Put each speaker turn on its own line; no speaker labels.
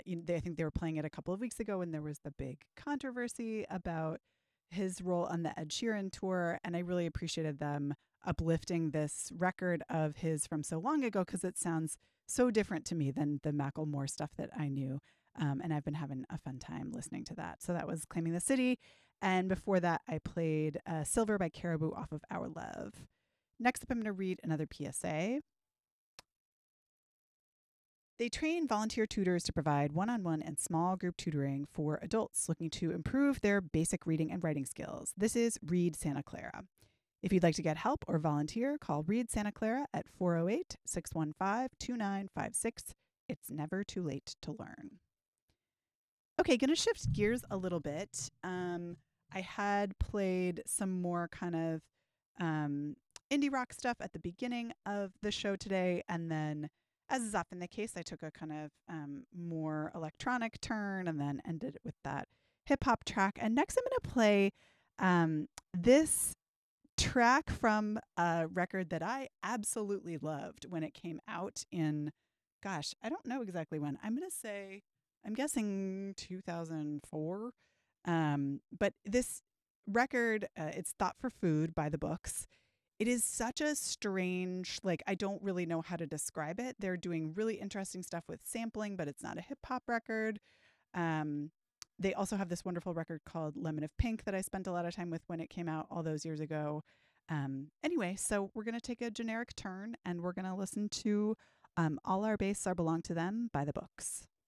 I think they were playing it a couple of weeks ago, and there was the big controversy about his role on the Ed Sheeran tour. And I really appreciated them uplifting this record of his from so long ago because it sounds so different to me than the Macklemore stuff that I knew. And I've been having a fun time listening to that. So that was Claiming the City. And before that, I played Silver by Caribou off of Our Love. Next up, I'm going to read another PSA. They train volunteer tutors to provide one on one and small group tutoring for adults looking to improve their basic reading and writing skills. This is Read Santa Clara. If you'd like to get help or volunteer, call Read Santa Clara at 408 615 2956. It's never too late to learn. Okay, going to shift gears a little bit. I had played some more kind of indie rock stuff at the beginning of the show today, and then, as is often the case, I took a kind of more electronic turn and then ended it with that hip hop track. And next, I'm going to play this track from a record that I absolutely loved when it came out in, gosh, I don't know exactly when. I'm going to say, I'm guessing 2004. But this record, it's Thought for Food by the Books. It is such a strange, like, I don't really know how to describe it. They're doing really interesting stuff with sampling, but it's not a hip hop record. Um, they also have this wonderful record called Lemon of Pink that I spent a lot of time with when it came out all those years ago. Anyway, so we're going to take a generic turn and we're going to listen to All Our Bass Are Belong to Them by the Books.